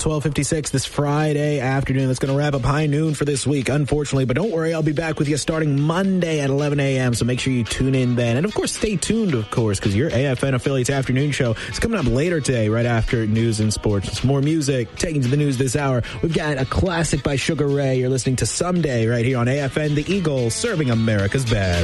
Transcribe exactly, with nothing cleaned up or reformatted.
twelve fifty-six this Friday afternoon. That's going to wrap up High Noon for this week, unfortunately. But don't worry, I'll be back with you starting Monday at eleven a.m., so make sure you tune in then. And, of course, stay tuned, of course, because your A F N Affiliates afternoon show is coming up later today, right after news and sports. It's more music, taking to the news this hour. We've got a classic by Sugar Ray. You're listening to Someday right here on A F N, the Eagle, serving America's best.